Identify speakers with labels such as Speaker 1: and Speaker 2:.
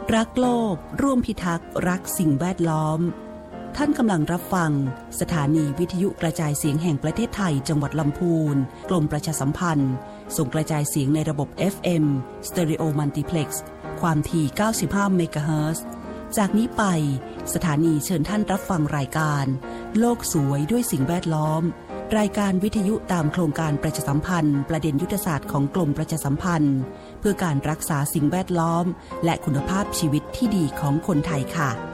Speaker 1: รักโลกร่วมพิทักษ์รักสิ่งแวดล้อมท่านกำลังรับฟังสถานีวิทยุกระจายเสียงแห่งประเทศไทยจังหวัดลำพูนกรมประชาสัมพันธ์ส่งกระจายเสียงในระบบ FM Stereo Multiplex ความถี่95เมกะเฮิรตซ์จากนี้ไปสถานีเชิญท่านรับฟังรายการโลกสวยด้วยสิ่งแวดล้อมรายการวิทยุตามโครงการประชาสัมพันธ์ประเด็นยุทธศาสตร์ของกรมประชาสัมพันธ์เพื่อการรักษาสิ่งแวดล้อมและคุณภาพชีวิตที่ดีของคนไทยค่ะ